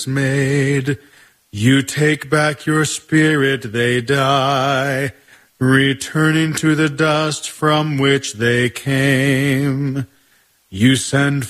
made. You take back your spirit, they die, returning to the dust from which they came. You send